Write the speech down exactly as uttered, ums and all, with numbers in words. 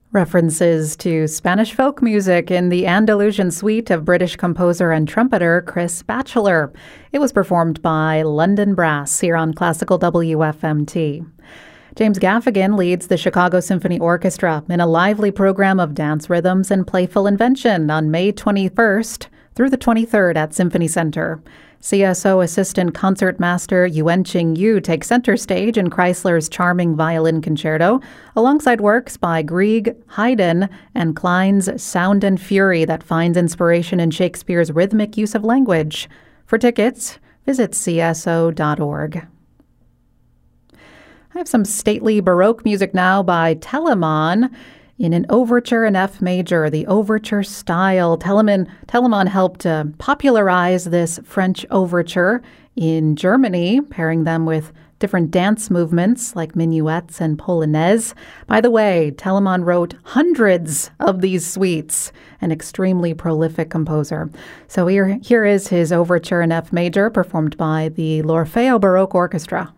References to Spanish folk music in the Andalusian suite of British composer and trumpeter Chris Batchelor. It was performed by London Brass here on Classical W F M T. James Gaffigan leads the Chicago Symphony Orchestra in a lively program of dance rhythms and playful invention on May twenty-first through the twenty-third at Symphony Center. C S O Assistant Concertmaster Yuanqing Yu takes center stage in Chrysler's charming violin concerto, alongside works by Grieg, Haydn, and Klein's Sound and Fury that finds inspiration in Shakespeare's rhythmic use of language. For tickets, visit c s o dot org. I have some stately Baroque music now by Telemann. In an overture in F major, the overture style. Telemann, Telemann helped uh, popularize this French overture in Germany, pairing them with different dance movements like minuets and polonaise. By the way, Telemann wrote hundreds of these suites, an extremely prolific composer. So here, here is his overture in F major, performed by the L'Orfeo Baroque Orchestra.